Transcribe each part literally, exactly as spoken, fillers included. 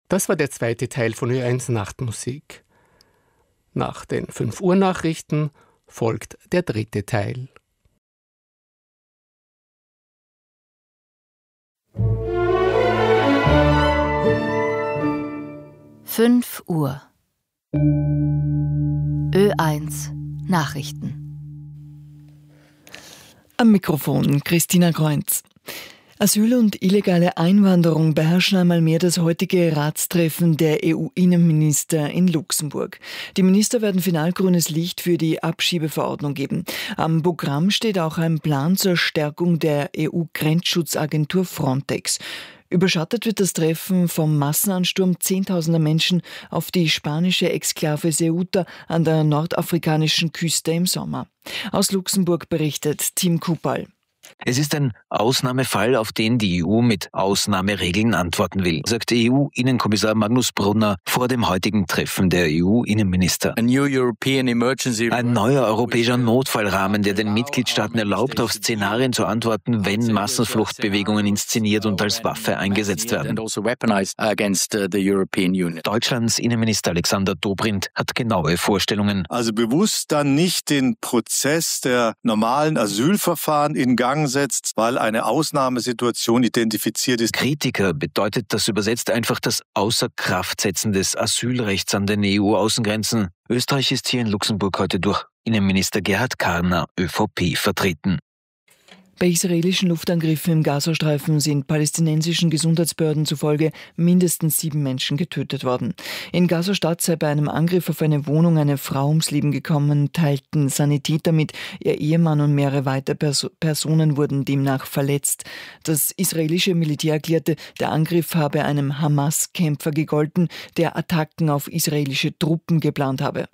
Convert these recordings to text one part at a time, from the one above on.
Das war der zweite Teil von Ö eins Nachtmusik. Nach den fünf Uhr Nachrichten folgt der dritte Teil. fünf Uhr. Ö eins Nachrichten. Am Mikrofon Christina Kreunz. Asyl und illegale Einwanderung beherrschen einmal mehr das heutige Ratstreffen der E U-Innenminister in Luxemburg. Die Minister werden final grünes Licht für die Abschiebeverordnung geben. Am Programm steht auch ein Plan zur Stärkung der E U-Grenzschutzagentur Frontex. Überschattet wird das Treffen vom Massenansturm zehntausender Menschen auf die spanische Exklave Ceuta an der nordafrikanischen Küste im Sommer. Aus Luxemburg berichtet Tim Kupal. Es ist ein Ausnahmefall, auf den die E U mit Ausnahmeregeln antworten will, sagt E U-Innenkommissar Magnus Brunner vor dem heutigen Treffen der E U-Innenminister. Ein neuer europäischer Notfallrahmen, der den Mitgliedstaaten erlaubt, auf Szenarien zu antworten, wenn Massenfluchtbewegungen inszeniert und als Waffe eingesetzt werden. Deutschlands Innenminister Alexander Dobrindt hat genaue Vorstellungen. Also bewusst dann nicht den Prozess der normalen Asylverfahren in Gang setzt, weil eine Ausnahmesituation identifiziert ist. Kritiker bedeutet das übersetzt einfach das Außerkraftsetzen des Asylrechts an den E U-Außengrenzen. Österreich ist hier in Luxemburg heute durch Innenminister Gerhard Karner, ÖVP, vertreten. Bei israelischen Luftangriffen im Gazastreifen sind palästinensischen Gesundheitsbehörden zufolge mindestens sieben Menschen getötet worden. In Gaza-Stadt sei bei einem Angriff auf eine Wohnung eine Frau ums Leben gekommen, teilten Sanitäter mit. Ihr Ehemann und mehrere weitere Pers- Personen wurden demnach verletzt. Das israelische Militär erklärte, der Angriff habe einem Hamas-Kämpfer gegolten, der Attacken auf israelische Truppen geplant habe.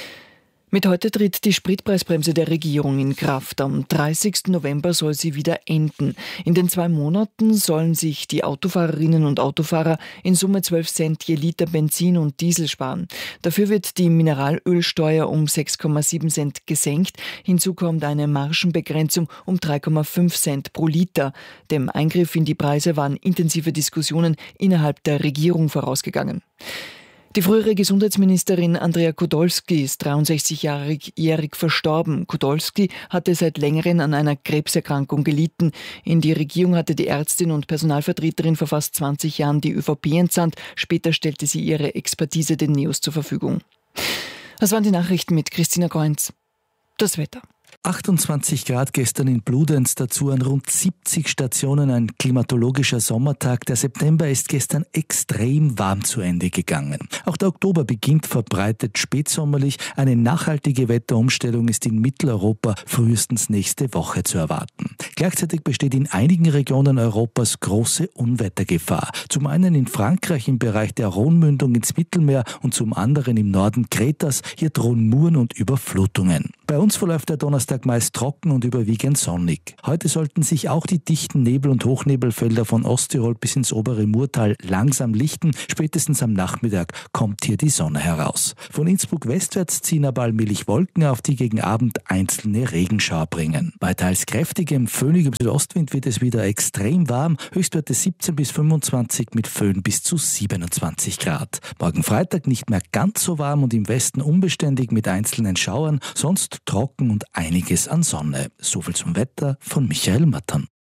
Mit heute tritt die Spritpreisbremse der Regierung in Kraft. Am dreißigsten November soll sie wieder enden. In den zwei Monaten sollen sich die Autofahrerinnen und Autofahrer in Summe zwölf Cent je Liter Benzin und Diesel sparen. Dafür wird die Mineralölsteuer um sechs Komma sieben Cent gesenkt. Hinzu kommt eine Margenbegrenzung um drei Komma fünf Cent pro Liter. Dem Eingriff in die Preise waren intensive Diskussionen innerhalb der Regierung vorausgegangen. Die frühere Gesundheitsministerin Andrea Podolski ist dreiundsechzigjährig verstorben. Podolski hatte seit längerem an einer Krebserkrankung gelitten. In die Regierung hatte die Ärztin und Personalvertreterin vor fast zwanzig Jahren die ÖVP entsandt. Später stellte sie ihre Expertise den Neos zur Verfügung. Das waren die Nachrichten mit Christina Kreunz. Das Wetter. achtundzwanzig Grad gestern in Bludenz, dazu an rund siebzig Stationen ein klimatologischer Sommertag. Der September ist gestern extrem warm zu Ende gegangen. Auch der Oktober beginnt verbreitet spätsommerlich. Eine nachhaltige Wetterumstellung ist in Mitteleuropa frühestens nächste Woche zu erwarten. Gleichzeitig besteht in einigen Regionen Europas große Unwettergefahr. Zum einen in Frankreich im Bereich der Rhônemündung ins Mittelmeer und zum anderen im Norden Kretas. Hier drohen Muren und Überflutungen. Bei uns verläuft der Donnerstag meist trocken und überwiegend sonnig. Heute sollten sich auch die dichten Nebel- und Hochnebelfelder von Osttirol bis ins obere Murtal langsam lichten. Spätestens am Nachmittag kommt hier die Sonne heraus. Von Innsbruck westwärts ziehen aber allmählich Wolken auf, die gegen Abend einzelne Regenschauer bringen. Bei teils kräftigem, föhnigem Südostwind wird es wieder extrem warm. Höchstwerte siebzehn bis fünfundzwanzig, mit Föhn bis zu siebenundzwanzig Grad. Morgen Freitag nicht mehr ganz so warm und im Westen unbeständig mit einzelnen Schauern, sonst trocken und einiges an Sonne. Soviel zum Wetter von Michael Mattern.